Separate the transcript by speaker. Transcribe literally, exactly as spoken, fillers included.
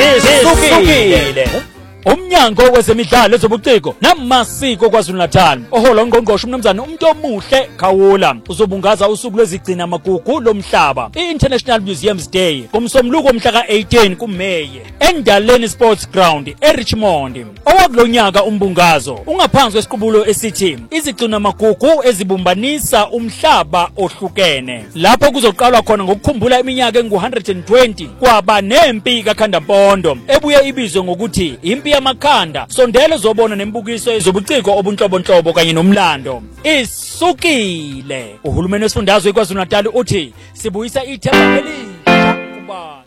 Speaker 1: Sisukile. Umnyango wezemidlalo ezobuciko namasiko KwaZulu-Natal ohola ungqongqoshe umnumzana umuntu omuhle Khawula uzobungaza usuku lwezigcina magugu lomhlaba i-International Museums Day kumsombuluko omhla ka-eighteen kuMeyi eNdaleni Sports Ground eRichmond. Owakulonyaka umbungazo ungaphansi kwesiqubulo esithi izigcina magugu ezibumbanisa umhlaba ohlukene, lapho kuzoqalwa khona ngokukhumbula iminyaka engu one hundred twenty kwaba nempi kaKhandampondo ebuye ibizwe ngokuthi impi yamakhanda. Sondele zobona nembukiso ezobuciko obunhlobonhlobo kanye nomlando. Isukile. Uhulumeni wesifundazwe KwaZulu-Natal uthi sibuyisa ithemba elihle kubantu.